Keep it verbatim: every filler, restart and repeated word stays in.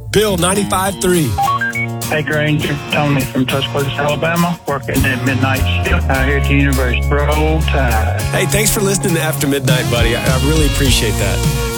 Bill ninety-five point three. Hey, Granger, Tony from Tuscaloosa, Alabama, working at midnight shift out here at the University. Roll Tide. Hey, thanks for listening to After Midnight, buddy. I, I really appreciate that.